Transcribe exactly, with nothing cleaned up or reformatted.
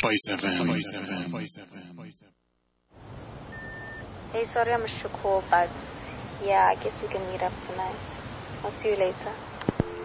Spice F M. Hey, sorry I missed your call, but yeah, I guess we can meet up tonight. I'll see you later.